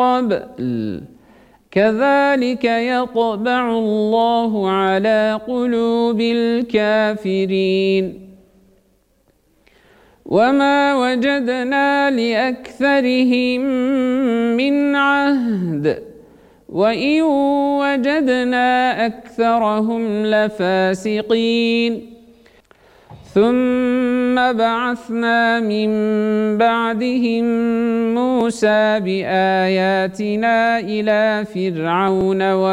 قبل كذلك يطبع الله على قلوب الكافرين وما وجدنا لأكثرهم من عهد وإن وجدنا أكثرهم لفاسقين ثم بعثنا من بعدهم موسى بآياتنا إلى فرعون